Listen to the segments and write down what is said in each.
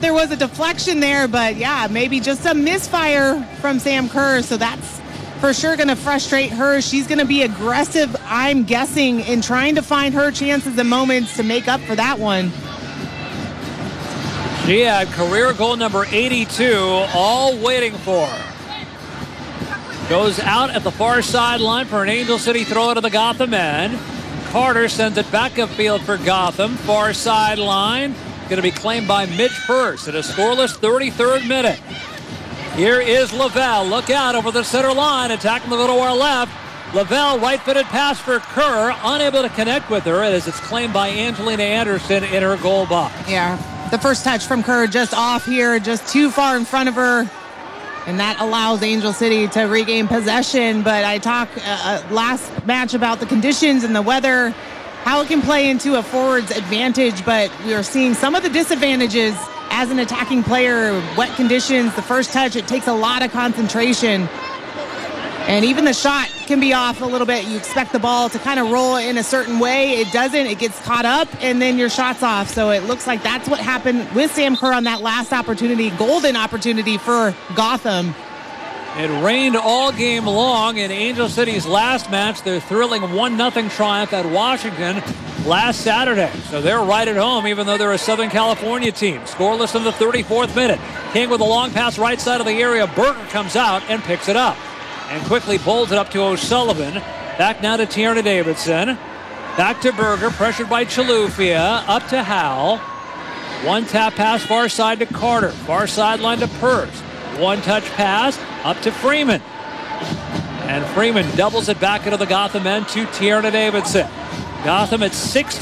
there was a deflection there, but yeah, maybe just a misfire from Sam Kerr. So that's for sure going to frustrate her. She's going to be aggressive, I'm guessing, in trying to find her chances and moments to make up for that one. She had career goal number 82, all waiting for her. Goes out at the far sideline for an Angel City throw to the Gotham end. Carter sends it back upfield for Gotham. Far sideline. Going to be claimed by Mitch Purse at a scoreless 33rd minute. Here is Lavelle. Look out over the center line. Attacking the little to our left. Lavelle, right-footed pass for Kerr. Unable to connect with her as it's claimed by Angelina Anderson in her goal box. Yeah, the first touch from Kerr just off here, just too far in front of her. And that allows Angel City to regain possession. But I talked last match about the conditions and the weather, how it can play into a forward's advantage. But we are seeing some of the disadvantages as an attacking player. Wet conditions, the first touch, it takes a lot of concentration. And even the shot can be off a little bit. You expect the ball to kind of roll in a certain way. It doesn't. It gets caught up, and then your shot's off. So it looks like that's what happened with Sam Kerr on that last opportunity, golden opportunity for Gotham. It rained all game long in Angel City's last match. Their thrilling 1-0 triumph at Washington last Saturday. So they're right at home, even though they're a Southern California team. Scoreless in the 34th minute. King with a long pass right side of the area. Berger comes out and picks it up and quickly bowls it up to O'Sullivan. Back now to Tierna Davidson. Back to Berger, pressured by Chilufya. Up to Howell. One tap pass far side to Carter. Far sideline to Purse. One touch pass up to Freeman. And Freeman doubles it back into the Gotham end to Tierna Davidson. Gotham at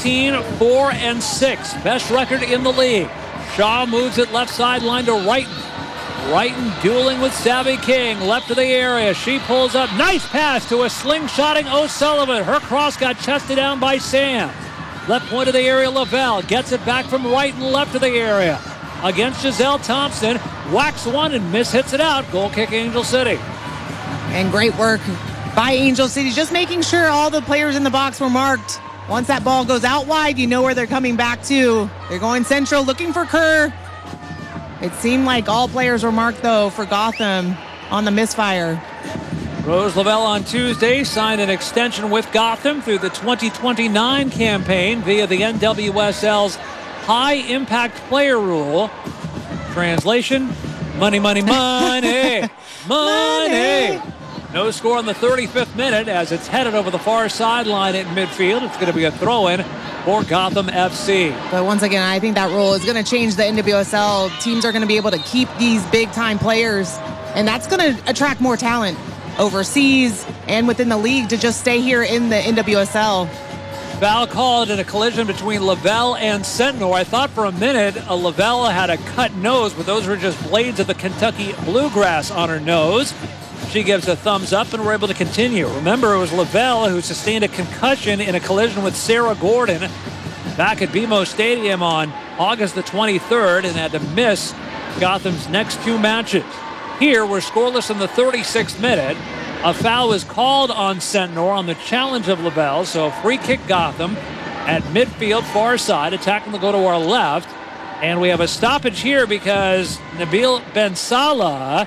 16-4-6. Best record in the league. Shaw moves it left sideline to Wrighton. Wrighton dueling with Savvy King. Left of the area. She pulls up. Nice pass to a slingshotting O'Sullivan. Her cross got chested down by Sam. Left point of the area, Lavelle. Gets it back from Wrighton left of the area. Against Giselle Thompson. Whacks one and hits it out. Goal kick Angel City. And great work by Angel City. Just making sure all the players in the box were marked. Once that ball goes out wide, you know where they're coming back to. They're going central, looking for Kerr. It seemed like all players were marked, though, for Gotham on the misfire. Rose Lavelle on Tuesday signed an extension with Gotham through the 2029 campaign via the NWSL's High Impact Player Rule. Translation, money, money, money, money. No score in the 35th minute as it's headed over the far sideline at midfield. It's going to be a throw-in for Gotham FC. But once again, I think that rule is going to change the NWSL. Teams are going to be able to keep these big-time players, and that's going to attract more talent overseas and within the league to just stay here in the NWSL. Foul called in a collision between Lavelle and Sentinel. I thought for a minute Lavelle had a cut nose, but those were just blades of the Kentucky bluegrass on her nose. She gives a thumbs up, and we're able to continue. Remember, it was Lavelle who sustained a concussion in a collision with Sarah Gordon back at BMO Stadium on August the 23rd and had to miss Gotham's next two matches. Here, we're scoreless in the 36th minute. A foul was called on Sentinel on the challenge of Lavelle, so free kick Gotham at midfield far side, attacking to go to our left. And we have a stoppage here because Nabil Ben Salah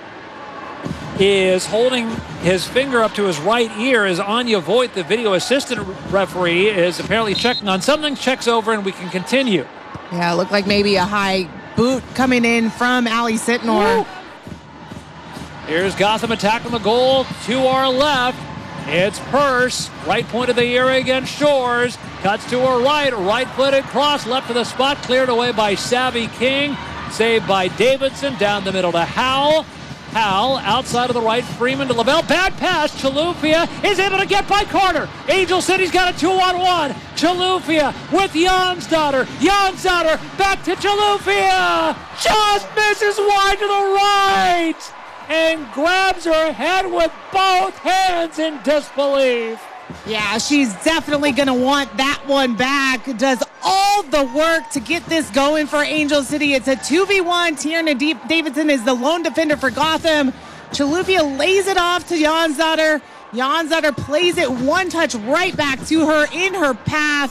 is holding his finger up to his right ear as Anya Voigt, the video assistant referee, is apparently checking on something, checks over, and we can continue. Yeah, it looked like maybe a high boot coming in from Ali Sitnor. Here's Gotham attacking the goal to our left. It's Purse, right point of the area against Shores. Cuts to her right, right-footed cross, left of the spot, cleared away by Savvy King. Saved by Davidson, down the middle to Howell. Howell outside of the right, Freeman to Lavelle. Bad pass. Chilufya is able to get by Carter. Angel City's got a 2-on-1. Chilufya with Jonsdottir. Jonsdottir back to Chilufya. Just misses wide to the right and grabs her head with both hands in disbelief. Yeah, she's definitely going to want that one back. Does all the work to get this going for Angel City. It's a 2v1. Tierna Davidson is the lone defender for Gotham. Chilufya lays it off to Jonsdottir. Jonsdottir plays it one touch right back to her in her path.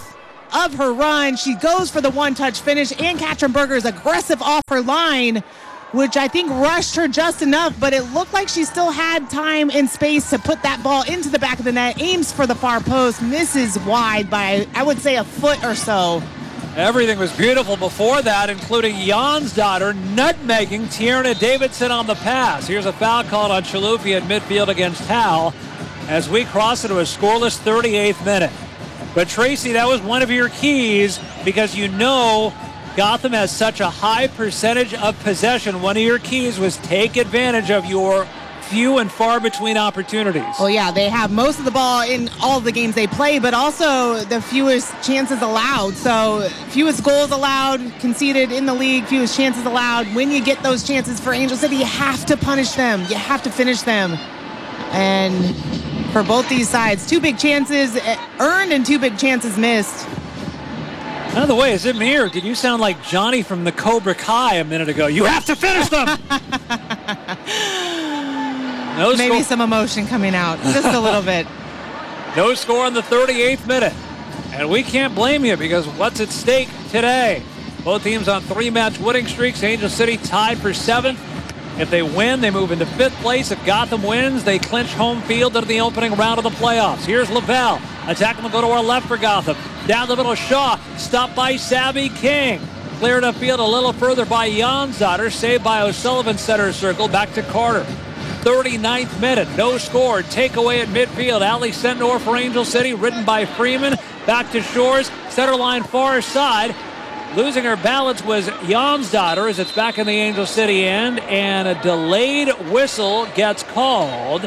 of her run. She goes for the one-touch finish, and Katrin is aggressive off her line, which I think rushed her just enough, but it looked like she still had time and space to put that ball into the back of the net, aims for the far post, misses wide by, I would say, a foot or so. Everything was beautiful before that, including Jonsdottir nutmegging Tierna Davidson on the pass. Here's a foul called on Chilufya at midfield against Hal as we cross into a scoreless 38th minute. But Tracy, that was one of your keys because you know Gotham has such a high percentage of possession. One of your keys was take advantage of your few and far between opportunities. Well, yeah, they have most of the ball in all of the games they play, but also the fewest chances allowed. So fewest goals allowed, conceded in the league, fewest chances allowed. When you get those chances for Angel City, you have to punish them. You have to finish them. And for both these sides, 2 big chances earned and 2 big chances missed. By the way, is it me or did you sound like Johnny from the Cobra Kai a minute ago? You have to finish them! Maybe some emotion coming out, just a little bit. No score in the 38th minute. And we can't blame you because what's at stake today? Both teams on 3-match winning streaks. Angel City tied for 7th. If they win, they move into 5th place. If Gotham wins, they clinch home field into the opening round of the playoffs. Here's Lavelle. Attacking will go to our left for Gotham. Down the middle, Shaw. Stopped by Savvy King. Cleared upfield a little further by Jonsdottir. Saved by O'Sullivan, center circle. Back to Carter. 39th minute. No score. Takeaway at midfield. Ali Sendor for Angel City. Ridden by Freeman. Back to Shores. Center line far side. Losing her balance was Jonsdottir as it's back in the Angel City end. And a delayed whistle gets called.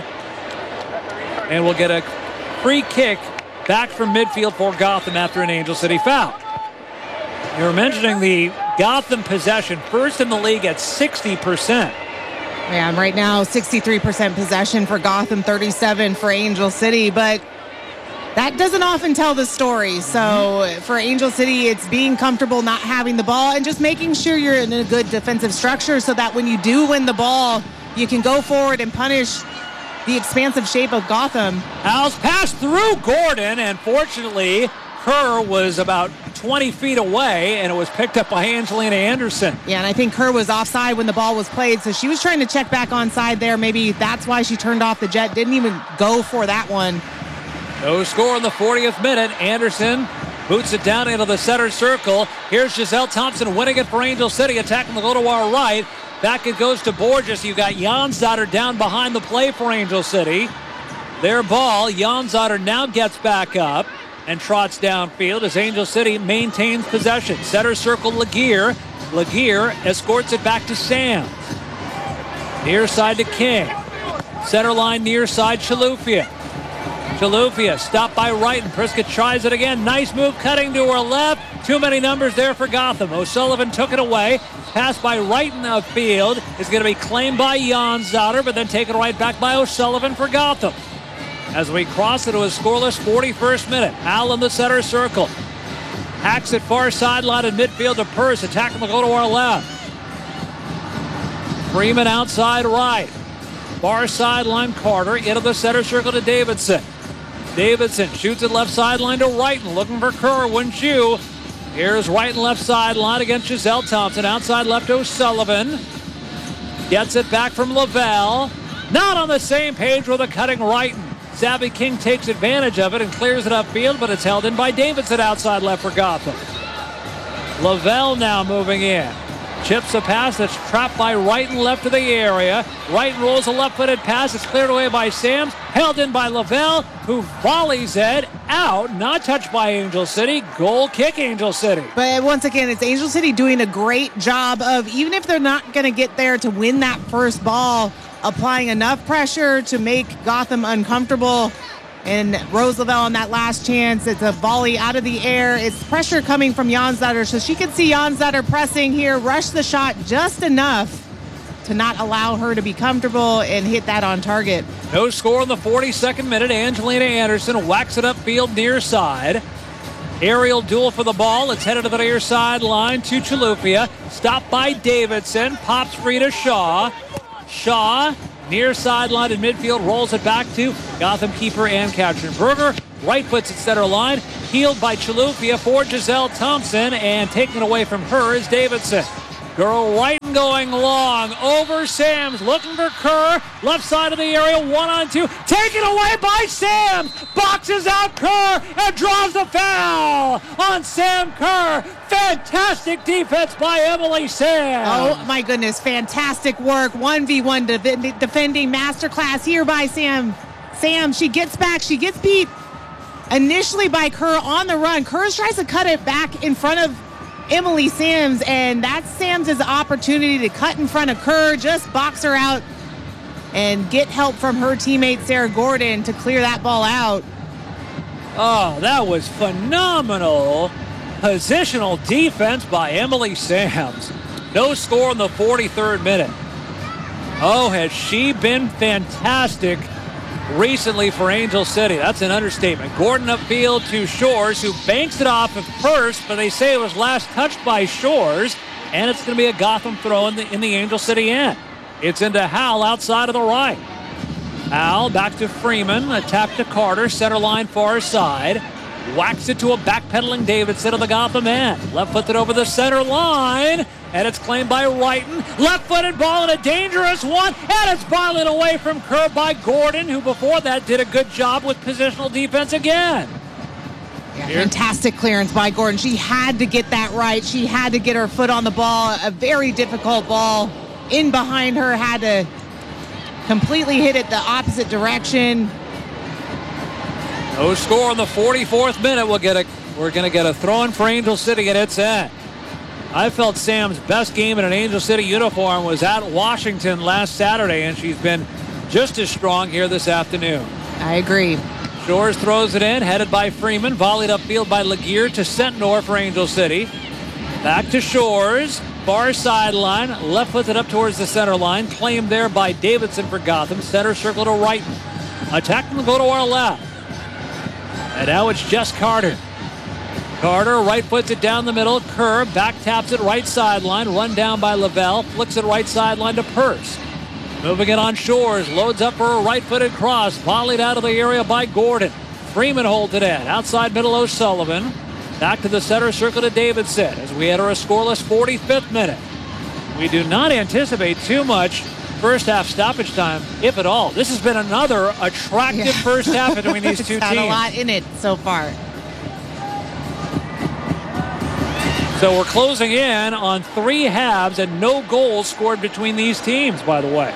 And we'll get a free kick back from midfield for Gotham after an Angel City foul. You were mentioning the Gotham possession, first in the league at 60%. Yeah, right now 63% possession for Gotham, 37 for Angel City, but that doesn't often tell the story. So for Angel City, it's being comfortable not having the ball and just making sure you're in a good defensive structure so that when you do win the ball, you can go forward and punish the expansive shape of Gotham. Al's passed through Gordon, and fortunately, Kerr was about 20 feet away, and it was picked up by Angelina Anderson. Yeah, and I think Kerr was offside when the ball was played, so she was trying to check back onside there. Maybe that's why she turned off the jet, didn't even go for that one. No score in the 40th minute. Anderson boots it down into the center circle. Here's Giselle Thompson winning it for Angel City, attacking the goal to our right. Back it goes to Borges. You got Jonsdottir down behind the play for Angel City. Their ball. Jonsdottir now gets back up and trots downfield as Angel City maintains possession. Center circle Laguerre. Laguerre escorts it back to Sands. Near side to King. Center line near side Chilufya. Chilufya stopped by Wright, and Priskett tries it again. Nice move cutting to her left. Too many numbers there for Gotham. O'Sullivan took it away. Pass by Wright in the field is going to be claimed by Jonsdottir, but then taken right back by O'Sullivan for Gotham. As we cross into a scoreless 41st minute. Al in the center circle. Hacks it far sideline in midfield to Purse. Attacking the goal to our left. Freeman outside right. Far sideline Carter into the center circle to Davidson. Davidson shoots it left sideline to Wrighton. Looking for Kerr, wouldn't you? Here's Wrighton left sideline against Giselle Thompson. Outside left O'Sullivan. Gets it back from Lavelle. Not on the same page with a cutting Wrighton. Savvy King takes advantage of it and clears it upfield, but it's held in by Davidson outside left for Gotham. Lavelle now moving in. Chips a pass that's trapped by Wrighton left of the area. Wrighton rolls a left-footed pass. It's cleared away by Sams. Held in by Lavelle, who volleys it out. Not touched by Angel City. Goal kick Angel City. But once again, it's Angel City doing a great job of, even if they're not going to get there to win that first ball, applying enough pressure to make Gotham uncomfortable. And Rose Lavelle on that last chance, it's a volley out of the air. It's pressure coming from Jonsdottir, so she could see Jonsdottir pressing here, rush the shot just enough to not allow her to be comfortable and hit that on target. No score in the 42nd minute. Angelina Anderson whacks it upfield near side. Aerial duel for the ball. It's headed to the near sideline to Chilufya. Stopped by Davidson. Pops free to Shaw. Shaw near sideline in midfield, rolls it back to Gotham keeper Ann Katrin Berger. Right foot's at center line. Healed by Chilufya for Giselle Thompson. And taken away from her is Davidson. Girl Wrighton going long over Sams, looking for Kerr, left side of the area, 1-on-2, taken away by Sams, boxes out Kerr and draws the foul on Sam Kerr. Fantastic defense by Emily Sams. Oh my goodness, fantastic work. 1v1 defending masterclass here by Sam. Sam, she gets back, she gets beat initially by Kerr on the run. Kerr tries to cut it back in front of Emily Sams, and that's Sams' opportunity to cut in front of Kerr, just box her out and get help from her teammate Sarah Gordon to clear that ball out. Oh, that was phenomenal positional defense by Emily Sams. No score in the 43rd minute. Oh, has she been fantastic recently for Angel City. That's an understatement. Gordon upfield to Shores, who banks it off at first, but they say it was last touched by Shores, and it's going to be a Gotham throw in the Angel City end. It's into Howell outside of the right. Howell back to Freeman, a tap to Carter, center line far side. Whacks it to a backpedaling Davidson of the Gotham end. Left-footed over the center line, and it's claimed by Wrighton. Left-footed ball and a dangerous one, and it's violent away from Kerr by Gordon, who before that did a good job with positional defense again. Yeah, fantastic clearance by Gordon. She had to get that right. She had to get her foot on the ball. A very difficult ball in behind her. Had to completely hit it the opposite direction. No score in the 44th minute. We're going to get a throw-in for Angel City at its end. I felt Sam's best game in an Angel City uniform was at Washington last Saturday, and she's been just as strong here this afternoon. I agree. Shores throws it in, headed by Freeman, volleyed upfield by Laguerre to Sentnor for Angel City. Back to Shores, far sideline, left-footed up towards the center line, claimed there by Davidson for Gotham. Center circle to Wrighton. Attack will go to our left. And now it's Jess Carter. Carter right foots it down the middle. Kerr back taps it right sideline. Run down by Lavelle. Flicks it right sideline to Purse. Moving it on Shores. Loads up for a right-footed cross. Volleyed out of the area by Gordon. Freeman holds it in. Outside middle O'Sullivan. Back to the center circle to Davidson as we enter a scoreless 45th minute. We do not anticipate too much first half stoppage time, if at all. This has been another attractive first half between these two teams. Had a lot in it so far. So we're closing in on 3 halves and no goals scored between these teams, by the way.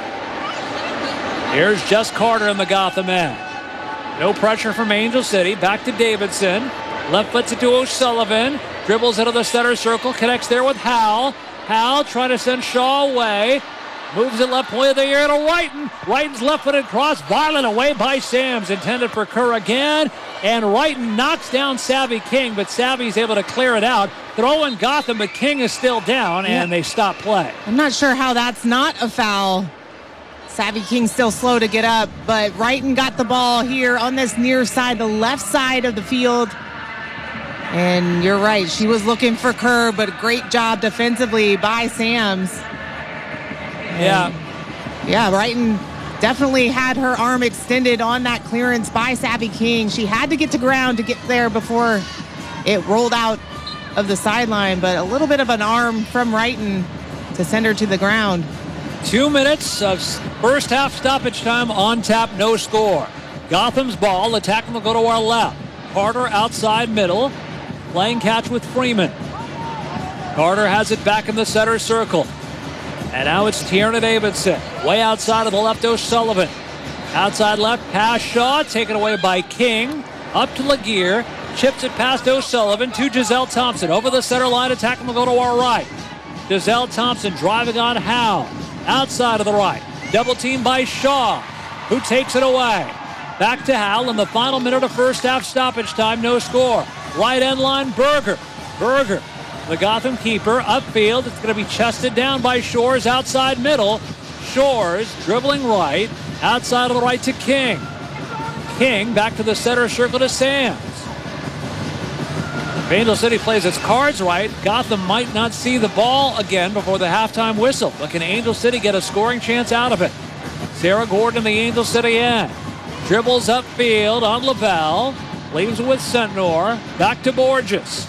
Here's Jess Carter in the Gotham end. No pressure from Angel City. Back to Davidson. Left foots it to O'Sullivan. Dribbles into the center circle. Connects there with Howell. Howell trying to send Shaw away. Moves it left point of the air to Wrighton. Wrighton's left-footed cross, violent away by Sams, intended for Kerr again. And Wrighton knocks down Savvy King, but Savvy's able to clear it out. Throw in Gotham, but King is still down, and they stop play. I'm not sure how that's not a foul. Savvy King still slow to get up, but Wrighton got the ball here on this near side, the left side of the field. And you're right, she was looking for Kerr, but great job defensively by Sams. Yeah, Wrighton definitely had her arm extended on that clearance by Savvy King. She had to get to ground to get there before it rolled out of the sideline, but a little bit of an arm from Wrighton to send her to the ground. 2 minutes of first half stoppage time on tap, no score. Gotham's ball, attacking will go to our left. Carter outside middle, playing catch with Freeman. Carter has it back in the center circle. And now it's Tierna Davidson. Way outside of the left, O'Sullivan. Outside left, pass Shaw. Taken away by King. Up to Laguerre. Chips it past O'Sullivan to Giselle Thompson. Over the center line, attacking will go to our right. Giselle Thompson driving on Howell. Outside of the right. Double team by Shaw, who takes it away. Back to Howell in the final minute of first half stoppage time. No score. Right end line, Berger. The Gotham keeper, upfield. It's going to be chested down by Shores, outside middle. Shores dribbling right, outside of the right to King. King back to the center circle to Sams. If Angel City plays its cards right, Gotham might not see the ball again before the halftime whistle. But can Angel City get a scoring chance out of it? Sarah Gordon in the Angel City end. Dribbles upfield on Lavelle. Leaves with Sentnor. Back to Borges.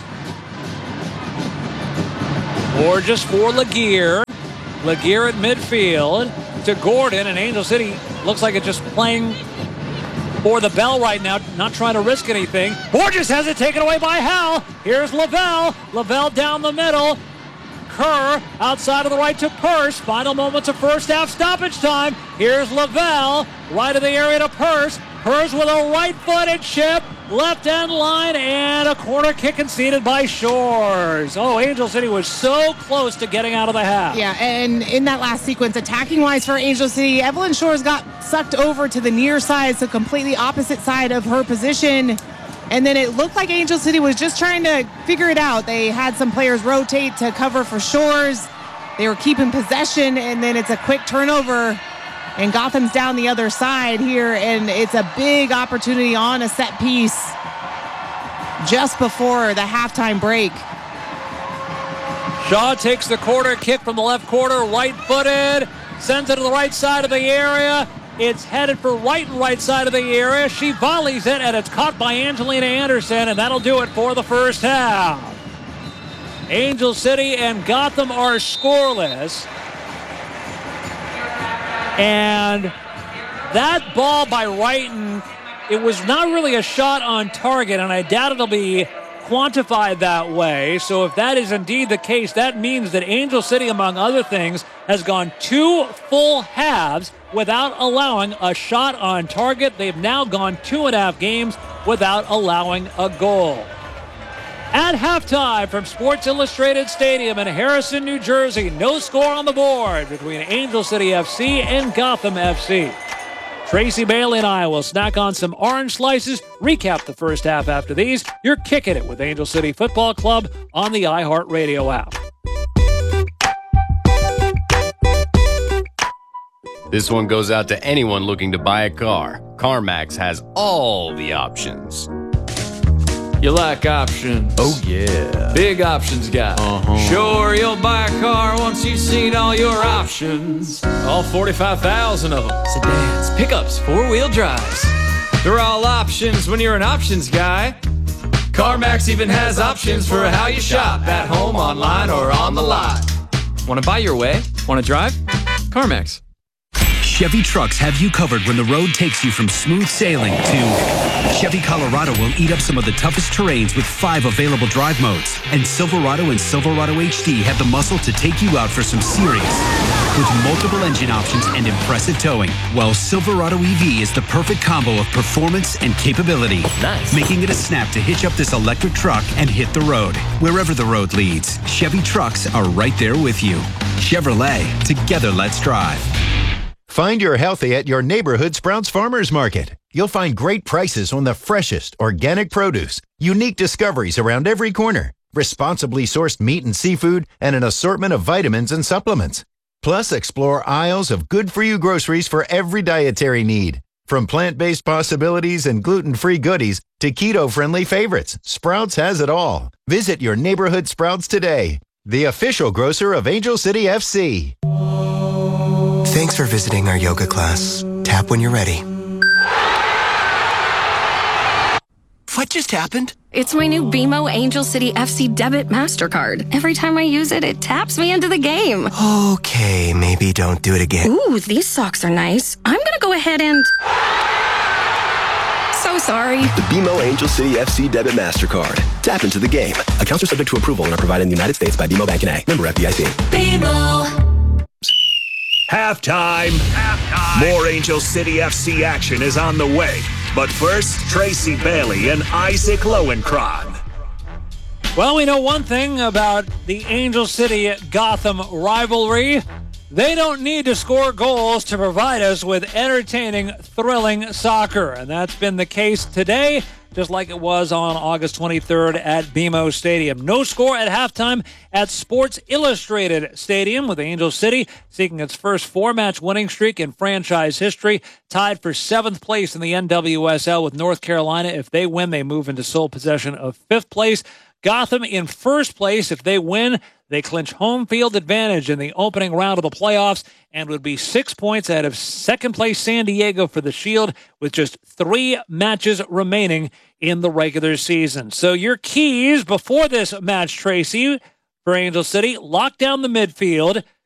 Borges for Laguerre. Laguerre at midfield to Gordon, and Angel City looks like it's just playing for the bell right now, not trying to risk anything. Borges has it taken away by Hal. Here's Lavelle. Lavelle down the middle. Kerr outside of the right to Purse. Final moments of first half stoppage time. Here's Lavelle. Right of the area to Purse. Purse with a right-footed chip. Left end line and a corner kick conceded by Shores. Oh, Angel City was so close to getting out of the half. Yeah, and in that last sequence, attacking-wise for Angel City, Evelyn Shores got sucked over to the near side, so completely opposite side of her position. And then it looked like Angel City was just trying to figure it out. They had some players rotate to cover for Shores. They were keeping possession, and then it's a quick turnover. And Gotham's down the other side here, and it's a big opportunity on a set piece just before the halftime break. Shaw takes the corner kick from the left corner, right-footed, sends it to the right side of the area. It's headed for right side of the area. She volleys it, and it's caught by Angelina Anderson, and that'll do it for the first half. Angel City and Gotham are scoreless. And that ball by Wrighton, it was not really a shot on target, and I doubt it'll be quantified that way. So if that is indeed the case, that means that Angel City, among other things, has gone 2 full halves without allowing a shot on target. They've now gone 2.5 games without allowing a goal. At halftime from Sports Illustrated Stadium in Harrison, New Jersey, no score on the board between Angel City FC and Gotham FC. Tracy Bailey and I will snack on some orange slices, recap the first half after these. You're kicking it with Angel City Football Club on the iHeartRadio app. This one goes out to anyone looking to buy a car. CarMax has all the options. You like options? Oh, yeah. Big options guy. Sure, you'll buy a car once you've seen all your options. All 45,000 of them. Sedans, pickups, four-wheel drives. They're all options when you're an options guy. CarMax even has options for how you shop, at home, online, or on the lot. Want to buy your way? Want to drive? CarMax. Chevy trucks have you covered when the road takes you from smooth sailing to Chevy Colorado will eat up some of the toughest terrains with 5 available drive modes. And Silverado and Silverado HD have the muscle to take you out for some serious with multiple engine options and impressive towing. While Silverado EV is the perfect combo of performance and capability. Nice. Making it a snap to hitch up this electric truck and hit the road. Wherever the road leads, Chevy trucks are right there with you. Chevrolet, together let's drive. Find your healthy at your neighborhood Sprouts Farmers Market. You'll find great prices on the freshest organic produce, unique discoveries around every corner, responsibly sourced meat and seafood, and an assortment of vitamins and supplements. Plus, explore aisles of good-for-you groceries for every dietary need. From plant-based possibilities and gluten-free goodies to keto-friendly favorites, Sprouts has it all. Visit your neighborhood Sprouts today, the official grocer of Angel City FC. Thanks for visiting our yoga class. Tap when you're ready. What just happened? It's my new BMO Angel City FC debit MasterCard. Every time I use it, it taps me into the game. Okay, maybe don't do it again. Ooh, these socks are nice. I'm gonna go ahead and... So sorry. The BMO Angel City FC Debit MasterCard. Tap into the game. Accounts are subject to approval and are provided in the United States by BMO Bank N.A. Member FDIC. BMO. Halftime. More Angel City FC action is on the way. But first, Tracy Bailey and Isaac Lowenkron. Well, we know one thing about the Angel City Gotham rivalry. They don't need to score goals to provide us with entertaining, thrilling soccer. And that's been the case today, just like it was on August 23rd at BMO Stadium. No score at halftime at Sports Illustrated Stadium, with Angel City seeking its first 4-match winning streak in franchise history, tied for 7th place in the NWSL with North Carolina. If they win, they move into sole possession of 5th place. Gotham in first place. If they win, they clinch home field advantage in the opening round of the playoffs and would be 6 points ahead of second place San Diego for the Shield with just 3 matches remaining in the regular season. So your keys before this match, Tracy, for Angel City: lock down the midfield,